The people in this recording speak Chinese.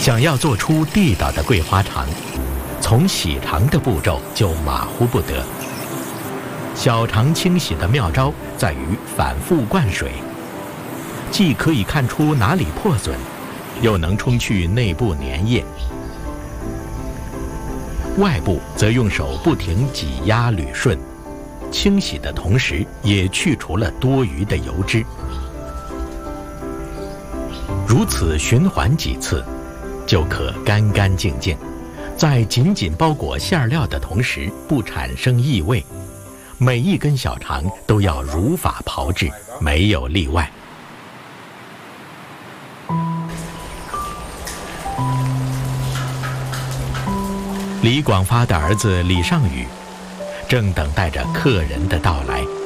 想要做出地道的桂花肠，从洗肠的步骤就马虎不得。小肠清洗的妙招在于反复灌水，既可以看出哪里破损，又能冲去内部粘液。外部则用手不停挤压捋顺，清洗的同时也去除了多余的油脂。如此循环几次，就可干干净净，在紧紧包裹馅料的同时不产生异味。每一根小肠都要如法炮制，没有例外。李广发的儿子李尚宇正等待着客人的到来。